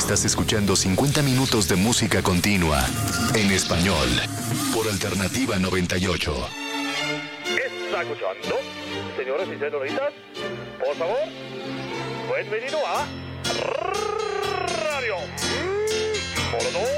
Estás escuchando 50 minutos de música continua en español por Alternativa 98. Está escuchando, señoras y señoritas, por favor, bienvenido a Radio Molotov.